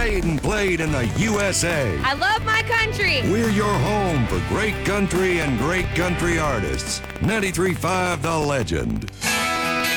made and played in the USA. I love my country. We're your home for great country and great country artists. 93.5 The Legend.